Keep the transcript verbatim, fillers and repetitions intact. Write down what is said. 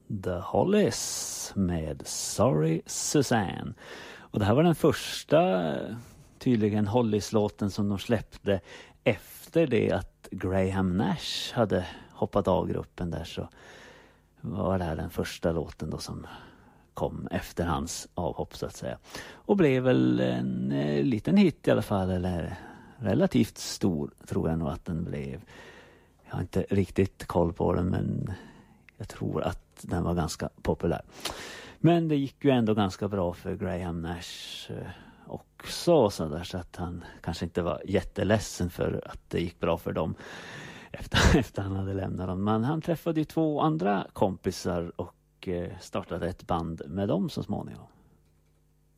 The Hollies med Sorry Suzanne. Och det här var den första tydligen Hollies-låten som de släppte efter det att Graham Nash hade hoppat av gruppen där, så var det här den första låten då som kom efter hans avhopp så att säga. Och blev väl en eh, liten hit i alla fall, eller relativt stor tror jag nog att den blev. Jag har inte riktigt koll på den, men jag tror att den var ganska populär. Men det gick ju ändå ganska bra för Graham Nash eh, också, så, där, så att han kanske inte var jätteledsen för att det gick bra för dem efter, efter han hade lämnat dem. Men han träffade ju två andra kompisar och eh, startade ett band med dem så småningom.